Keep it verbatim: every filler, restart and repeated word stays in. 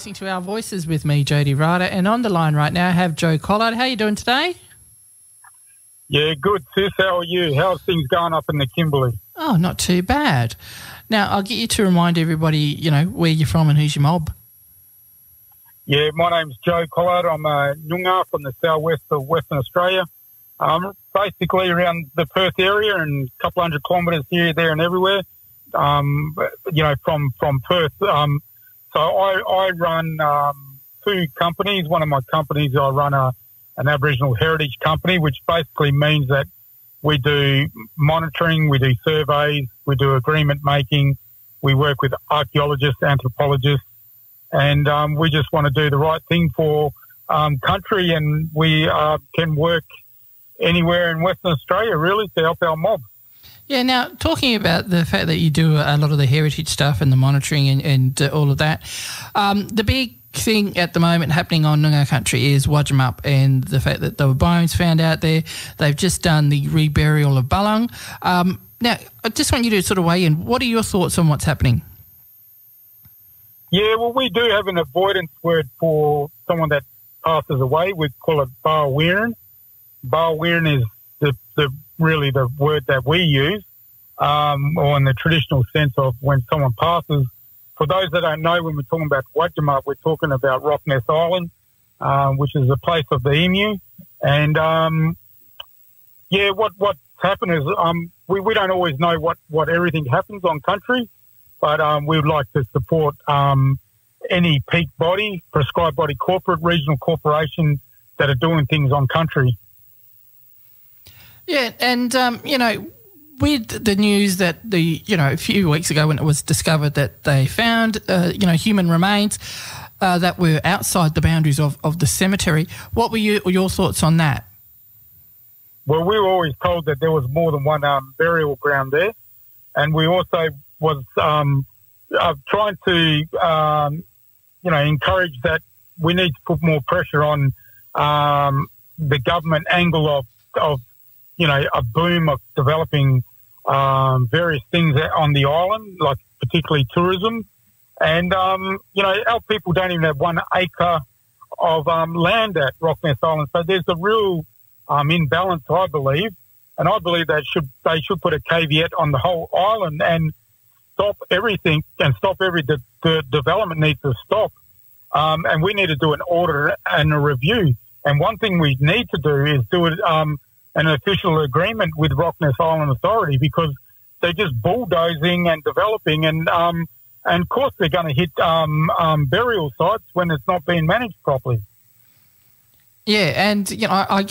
listening to Our Voices with me, Jody Ryder, and on the line right now I have Joe Collard. How are you doing today? Yeah, good, sis. How are you? How's things going up in the Kimberley? Oh, not too bad. Now, I'll get you to remind everybody, you know, where you're from and who's your mob. Yeah, my name's Joe Collard. I'm a Noongar from the southwest of Western Australia. Um, basically around the Perth area and a couple hundred kilometres here, there and everywhere, um, you know, from, from Perth. Um, so I, I run um, two companies. One of my companies, I run a, an Aboriginal heritage company, which basically means that we do monitoring, we do surveys, we do agreement making, we work with archaeologists, anthropologists, and um, we just want to do the right thing for um, country, and we uh, can work anywhere in Western Australia, really, to help our mob. Yeah, now, talking about the fact that you do a lot of the heritage stuff and the monitoring and, and uh, all of that, um, the big thing at the moment happening on Noongar country is Wudjimub and the fact that there were bones found out there. They've just done the reburial of Balung. Um, now, I just want you to sort of weigh in. What are your thoughts on what's happening? Yeah, well, we do have an avoidance word for someone that passes away. We call it Bar Weirin. Bar Weirin is the, the really the word that we use, um, or in the traditional sense of when someone passes. For those that don't know, when we're talking about Wudjimub, we're talking about Rockness Island, uh, which is the place of the emu. And, um, yeah, what, what's happened is um, we, we don't always know what, what everything happens on country, but um, we would like to support um, any peak body, prescribed body, corporate, regional corporation that are doing things on country. Yeah, and, um, you know, with the news that the, you know, a few weeks ago when it was discovered that they found, uh, you know, human remains uh, that were outside the boundaries of, of the cemetery, what were you, your thoughts on that? Well, we were always told that there was more than one um, burial ground there, and we also was um, uh, trying to, um, you know, encourage that we need to put more pressure on um, the government angle of, of you know, a boom of developing um, various things on the island, like particularly tourism. And, um, you know, our people don't even have one acre of um, land at Rockness Island. So there's a real um, imbalance, I believe. And I believe that should they should put a caveat on the whole island and stop everything and stop every de- de- development needs to stop. Um, and we need to do an audit and a review. And one thing we need to do is do it um, an official agreement with Rockness Island Authority, because they're just bulldozing and developing, and um, and of course they're going to hit um, um, burial sites when it's not being managed properly. Yeah, and you know, I,